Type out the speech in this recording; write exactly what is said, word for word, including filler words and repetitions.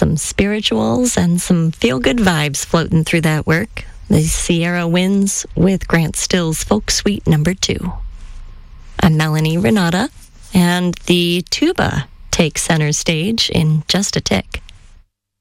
some spirituals and some feel-good vibes floating through that work. The Sierra Winds with Grant Still's Folk Suite number two. I'm Melanie Renata, and the tuba takes center stage in just a tick.